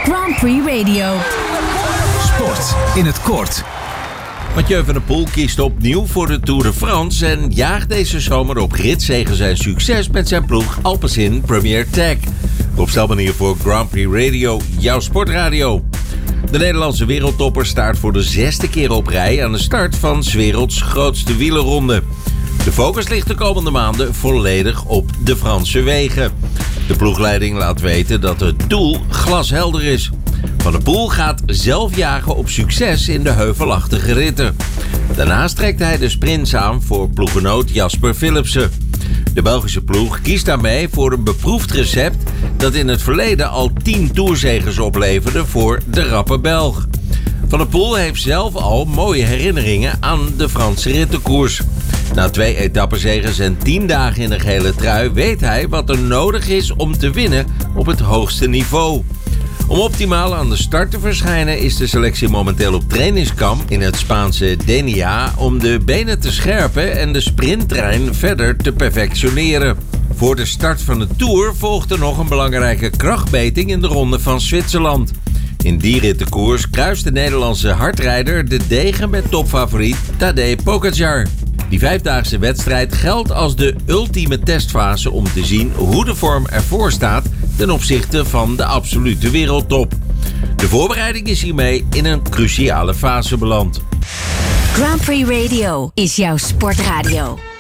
Grand Prix Radio. Sport in het kort. Mathieu van der Poel kiest opnieuw voor de Tour de France en jaagt deze zomer op ritzegen zijn succes met zijn ploeg Alpecin Premier Tech. De opstelmanier voor Grand Prix Radio, jouw sportradio. De Nederlandse wereldtopper staart voor de 6e keer op rij aan de start van 's werelds grootste wielerronde. De focus ligt de komende maanden volledig op de Franse wegen. De ploegleiding laat weten dat het doel glashelder is. Van der Poel gaat zelf jagen op succes in de heuvelachtige ritten. Daarnaast trekt hij de sprints aan voor ploeggenoot Jasper Philipsen. De Belgische ploeg kiest daarmee voor een beproefd recept dat in het verleden al 10 toerzegers opleverde voor de rappe Belg. Van der Poel heeft zelf al mooie herinneringen aan de Franse rittenkoers. Na 2 etappezeges en 10 dagen in de gele trui weet hij wat er nodig is om te winnen op het hoogste niveau. Om optimaal aan de start te verschijnen is de selectie momenteel op trainingskamp in het Spaanse Denia om de benen te scherpen en de sprinttrein verder te perfectioneren. Voor de start van de Tour volgt er nog een belangrijke krachtmeting in de ronde van Zwitserland. In die rittenkoers kruist de Nederlandse hardrijder de degen met topfavoriet Tadej Pogačar. Die 5-daagse wedstrijd geldt als de ultieme testfase om te zien hoe de vorm ervoor staat ten opzichte van de absolute wereldtop. De voorbereiding is hiermee in een cruciale fase beland. Grand Prix Radio is jouw sportradio.